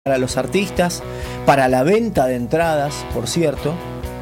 para los artistas, para la venta de entradas, por cierto.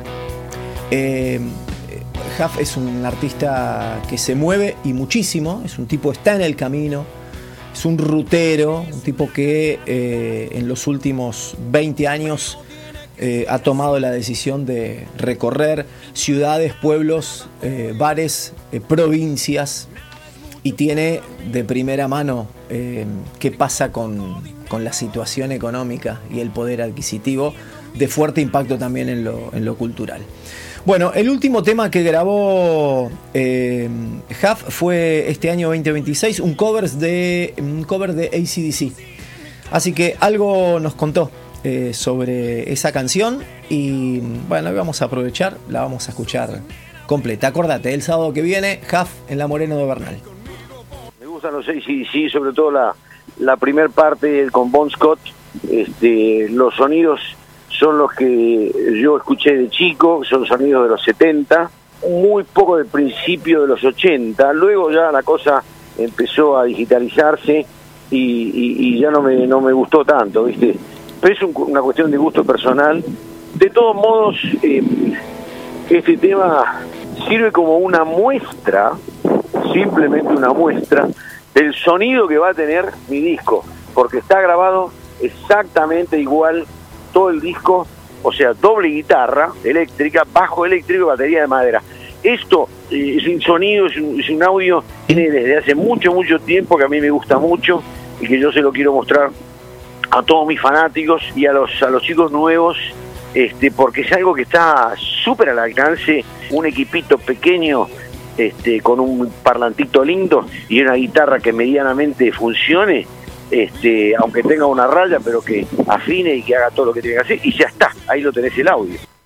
Huff es un artista que se mueve y muchísimo, es un tipo que está en el camino, es un rutero, un tipo que en los últimos 20 años ha tomado la decisión de recorrer ciudades, pueblos, bares, provincias, y tiene de primera mano qué pasa con la situación económica y el poder adquisitivo, de fuerte impacto también en lo cultural. Bueno, el último tema que grabó Huff fue este año 2026, un cover de AC/DC. Así que algo nos contó sobre esa canción y bueno, vamos a aprovechar, la vamos a escuchar completa. Acordate, el sábado que viene, Huff en la Moreno de Bernal. Me gustan los AC/DC, sobre todo la primer parte con Bon Scott. Los sonidos son los que yo escuché de chico, son sonidos de los 70, muy poco del principio de los 80, luego ya la cosa empezó a digitalizarse y ya no me gustó tanto, ¿viste? Pero es una cuestión de gusto personal. De todos modos, este tema sirve como una muestra, simplemente una muestra, del sonido que va a tener mi disco, porque está grabado exactamente igual todo el disco, o sea, doble guitarra eléctrica, bajo eléctrico y batería de madera. Esto es un sonido, es un audio que viene desde hace mucho tiempo, que a mí me gusta mucho y que yo se lo quiero mostrar a todos mis fanáticos y a los chicos nuevos, porque es algo que está súper al alcance, un equipito pequeño, con un parlantito lindo y una guitarra que medianamente funcione, aunque tenga una raya, pero que afine y que haga todo lo que tiene que hacer, y ya está, ahí lo tenés el audio.